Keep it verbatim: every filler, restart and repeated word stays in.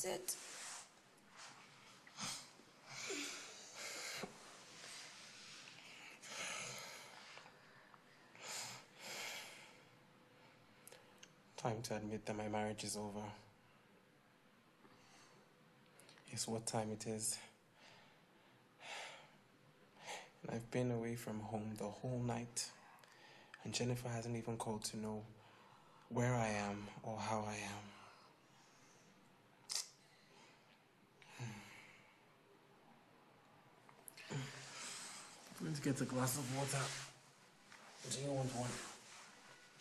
Sit. Time to admit that my marriage is over. It's what time it is. And I've been away from home the whole night. And Jennifer hasn't even called to know where I am or how I am. I'm going to get a glass of water. Do you want one?